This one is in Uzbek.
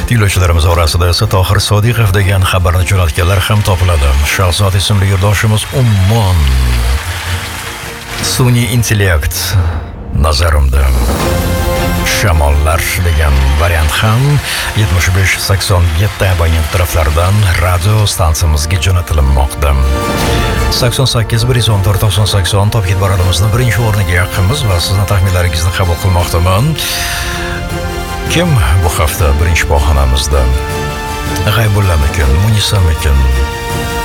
Tinglovchilarimiz orasida esa Tohir Sodiqov degan xabarni jo'natganlar ham topiladi. Shahzod ismli yurtdoshimiz umuman sun'iy intellekt nazarimda shamollar degan variant ham 75-87 abonent taraflaridan radio stansiyamizga jo'natilmoqda. 88-114-90-80 top hit baradimizni birinchi o'rniga yaqinmiz va sizni taxminlaringizni qabul qilmoqdaman. Kim bu hafta birinchi pog'onamizda? G'aybullamikin, Munisamikin?